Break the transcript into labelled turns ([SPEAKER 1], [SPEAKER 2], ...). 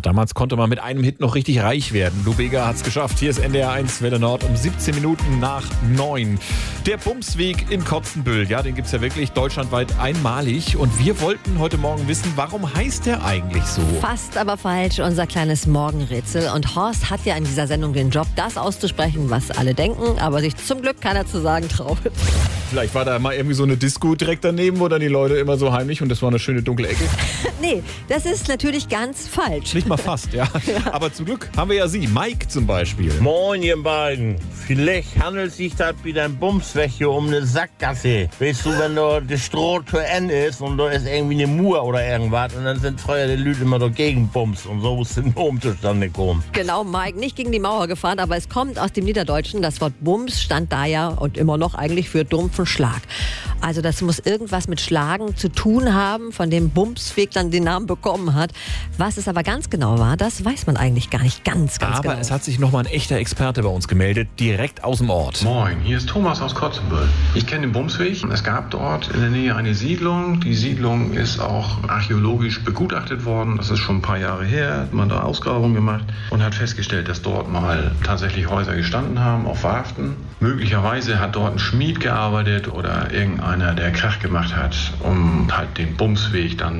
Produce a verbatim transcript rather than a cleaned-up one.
[SPEAKER 1] damals konnte man mit einem Hit noch richtig reich werden. Lou Bega hat's geschafft. Hier ist N D R eins Welle Nord um siebzehn Minuten nach neun. Der Bumsweg in Kotzenbüll, ja, den gibt's ja wirklich deutschlandweit einmalig. Und wir wollten heute Morgen wissen, warum heißt der eigentlich so?
[SPEAKER 2] Fast aber falsch, unser kleines Morgenrätsel. Und Horst hat ja in dieser Sendung den Job, das auszusprechen, was alle denken, aber sich zum Glück keiner zu sagen traut.
[SPEAKER 1] Vielleicht war da mal irgendwie so eine Disco direkt daneben, wo dann die Leute immer so heimlich und das war eine schöne dunkle Ecke.
[SPEAKER 2] Nee, das ist natürlich ganz falsch.
[SPEAKER 1] Nicht mal fast, ja. ja. Aber zum Glück haben wir ja Sie, Mike zum Beispiel.
[SPEAKER 3] Moin, ihr beiden. Vielleicht handelt sich das bei deinem Bumsweg hier um eine Sackgasse. Weißt du, wenn da das Stroh zu Ende ist und da ist irgendwie eine Mur oder irgendwas und dann sind früher die Leute immer dagegen bums und so ist ein Dom zustande gekommen.
[SPEAKER 2] Genau, Mike, nicht gegen die Mauer gefahren, aber es kommt aus dem Niederdeutschen. Das Wort Bums stand da ja und immer noch eigentlich für dumpfen Schlag. Also das muss irgendwas mit Schlagen zu tun haben, von dem Bumsweg dann den Namen bekommen hat. Was es aber ganz genau war, das weiß man eigentlich gar nicht ganz, ganz
[SPEAKER 1] aber
[SPEAKER 2] genau.
[SPEAKER 1] Aber es hat sich nochmal ein echter Experte bei uns gemeldet, direkt aus dem Ort.
[SPEAKER 4] Moin, hier ist Thomas aus Kotzenbüll. Ich kenne den Bumsweg. Es gab dort in der Nähe eine Siedlung. Die Siedlung ist auch archäologisch begutachtet worden. Das ist schon ein paar Jahre her. Hat man da Ausgrabungen gemacht und hat festgestellt, dass dort mal tatsächlich Häuser gestanden haben auf Warften. Möglicherweise hat dort ein Schmied gearbeitet oder irgendeiner, der Krach gemacht hat, um halt den Bumsweg dann